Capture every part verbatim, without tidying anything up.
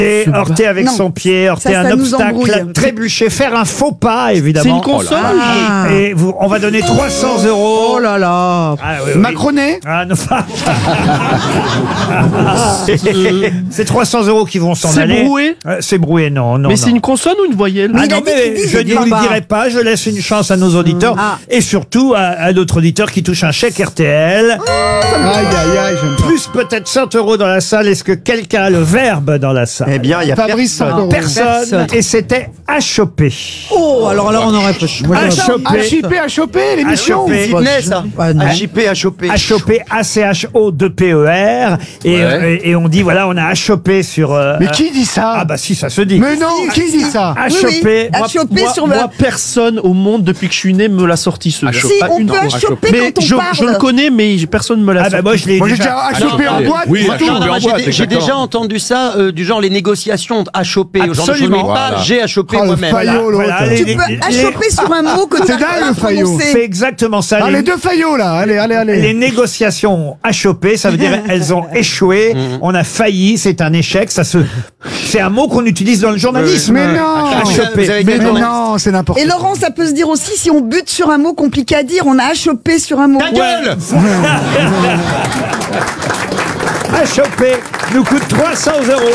Et heurter avec Non. son pied, heurter Ça, un ça nous obstacle, embrouille. trébucher, faire un faux pas, évidemment. C'est une console. Ah. Et vous, on va donner trois cents euros. Oh là là. Ah, oui, oui. Macronet. Ah, non. C'est trois cents euros qui vont s'en C'est aller. broué Euh, C'est broué, non, non. Mais non. c'est une consonne ou une voyelle? Ah il a non, dit mais qu'il dit, je il ne dit vous le pas. dirai pas, je laisse une chance à nos auditeurs Ah. et surtout à, à notre auditeur qui touche un chèque R T L. Aïe, aïe, aïe, j'aime pas. Plus peut-être cent euros dans la salle. Est-ce que quelqu'un a le verbe dans la salle? Eh bien, il y a Fabrice personne. cent euros. Personne. Et c'était à choper. Oh, alors là, on aurait pas. Moi, À j'aurais- choper. À chipper, à choper, l'émission. choper. Sydney, ça. Ah, non. À chipper, à choper. À choper, A C H O deux P E R. Et, euh, et, et on dit, voilà, on a à choper sur... euh, Mais qui dit ça? Ah bah si, ça se dit. Mais non, qui dit ça? À Oui, oui. choper. À Moi- choper moi, sur le. moi, personne au monde depuis que je suis né me l'a sorti ce Si, Pas on une peut fois. choper Mais quand on je, parle. je le connais, mais personne me l'a Ah bah sorti. moi je l'ai Moi, j'ai déjà... déjà à choper en boîte. Oui, c'est à tout. choper en J'ai boîte, dé- j'ai exactement. déjà entendu ça, euh, du genre les négociations à choper. Genre, je ne Absolument. mets pas, Voilà. j'ai à choper Oh, le moi-même. faillot, l'autre. Voilà, les- Tu les- peux les- achoper sur un mot que tu C'est n'as dingue, pas le faillot. prononcé. C'est exactement ça. Ah, les- les deux faillots, là. Allez, allez, allez. Les négociations à choper, ça veut dire elles ont échoué, on a failli, c'est un échec, ça se, c'est un mot qu'on utilise dans le journalisme. Mais non. À Vous choper. avez Mais quel non, journaliste c'est n'importe Et quoi. Laurent, ça peut se dire aussi si on bute sur un mot compliqué à dire, on a achoppé sur un mot. Ta gueule. À choper nous coûte trois cents euros.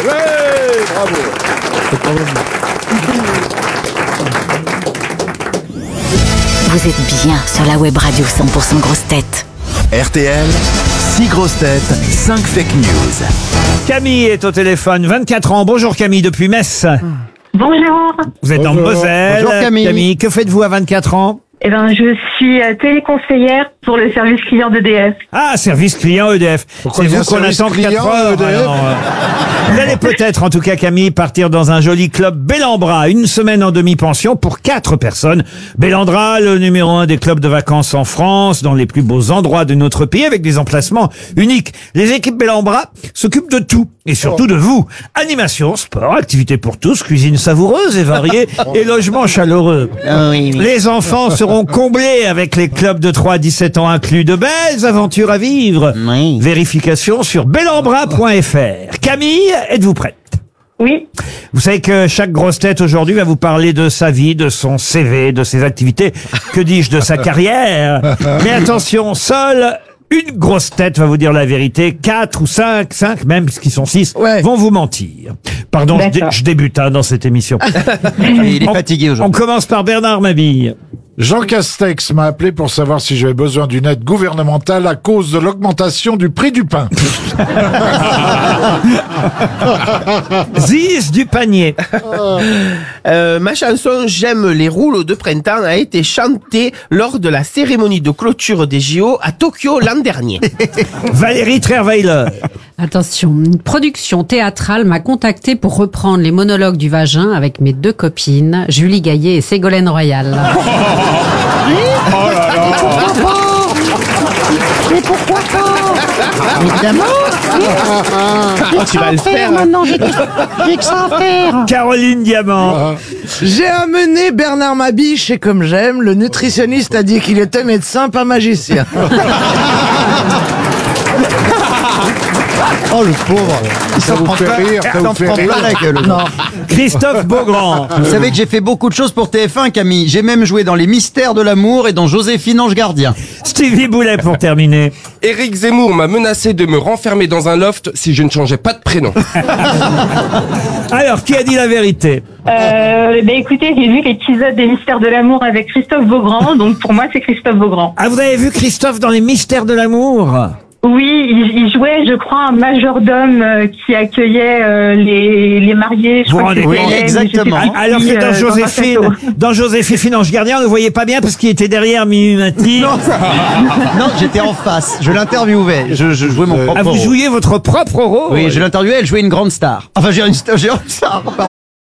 Vous êtes bien sur la web radio cent pour cent grosses têtes. R T L, six grosses têtes, cinq fake news. Camille est au téléphone, vingt-quatre ans. Bonjour Camille, depuis Metz. Bonjour. Vous êtes dans le Moselle. Bonjour, Camille. que faites-vous à vingt-quatre ans? Eh ben, je suis euh, téléconseillère pour le service client d'E D F. Ah, service client E D F. Pourquoi C'est il y a vous qu'on service attend client quatre heures. E D F? Ah non, euh, Vous allez peut-être, en tout cas Camille, partir dans un joli club Bellambra, une semaine en demi-pension pour quatre personnes. Bellambra, le numéro un des clubs de vacances en France, dans les plus beaux endroits de notre pays, avec des emplacements uniques. Les équipes Bellambra s'occupent de tout, et surtout de vous. Animation, sport, activités pour tous, cuisine savoureuse et variée, et logement chaleureux. Les enfants seront comblés avec les clubs de trois à dix-sept ans inclus. De belles aventures à vivre. Oui. Vérification sur bellambra point F R. Camille, êtes-vous prête? Oui. Vous savez que chaque grosse tête aujourd'hui va vous parler de sa vie, de son C V, de ses activités, que dis-je, de sa carrière. Mais attention, seule une grosse tête va vous dire la vérité. Quatre ou cinq, cinq même, puisqu'ils sont six, Ouais. vont vous mentir. Pardon, je, dé- D'accord. je débute hein, dans cette émission. Il est On- fatigué On aujourd'hui. commence par Bernard Mabille. Jean Castex m'a appelé pour savoir si j'avais besoin d'une aide gouvernementale à cause de l'augmentation du prix du pain. Ziz du panier. Euh, ma chanson J'aime les rouleaux de printemps a été chantée lors de la cérémonie de clôture des J O à Tokyo l'an dernier. Valérie Trierweiler. Attention, une production théâtrale m'a contacté pour reprendre les monologues du vagin avec mes deux copines, Julie Gaillet et Ségolène Royal. Mais pourquoi pas? Évidemment. Oh, tu vas le faire. hein. Maintenant, j'ai que j'ai que ça à faire. Caroline Diamant. J'ai amené Bernard Mabille chez Comme J'aime. Le nutritionniste a dit qu'il était médecin, pas magicien. Oh, le pauvre. Ça vous fait rire, ça vous fait rire. la gueule. Non. Christophe Beaugrand. Vous savez que j'ai fait beaucoup de choses pour T F un, Camille. J'ai même joué dans Les Mystères de l'amour et dans Joséphine Ange Gardien. Stevie Boulet pour terminer. Éric Zemmour m'a menacé de me renfermer dans un loft si je ne changeais pas de prénom. Alors, qui a dit la vérité? Euh, ben écoutez, j'ai vu l'épisode des Mystères de l'amour avec Christophe Beaugrand, donc pour moi c'est Christophe Beaugrand. Ah, vous avez vu Christophe dans Les Mystères de l'amour? Oui, il, il jouait, je crois, un majordome euh, qui accueillait euh, les, les mariés. Je Vous crois que rendez c'était compte? Hélène, Exactement. je sais plus Alors qui, que dans euh, un Joséphine, château. dans Joséphine Ange Gardien, on ne le voyait pas bien parce qu'il était derrière Mimimati. Non, non, j'étais en face. Je l'interviewais. Je, je jouais mon propre Ah, vous rôle. jouiez votre propre rôle? Oui, je l'interviewais, elle jouait une grande star. Enfin, j'ai une star, j'ai une star.